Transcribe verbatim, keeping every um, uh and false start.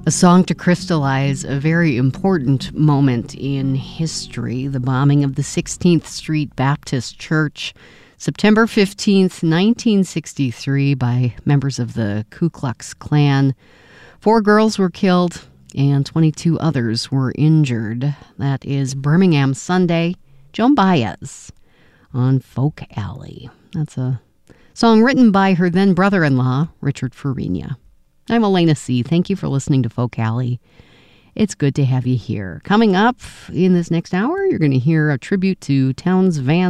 A song to crystallize a very important moment in history, the bombing of the sixteenth Street Baptist Church, September fifteenth, nineteen sixty-three, by members of the Ku Klux Klan. Four girls were killed and twenty-two others were injured. That is Birmingham Sunday, Joan Baez on Folk Alley. That's a song written by her then brother-in-law, Richard Farina. I'm Elena C. Thank you for listening to Folk Alley. It's good to have you here. Coming up in this next hour, you're going to hear a tribute to Townes Van